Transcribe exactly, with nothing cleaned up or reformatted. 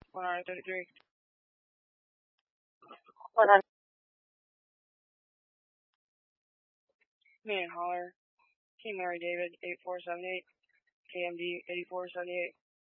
one hundred thirty-three. one hundred. Me and Holler. King Larry David, eight four seven eight. K M D, eighty-four seventy-eight.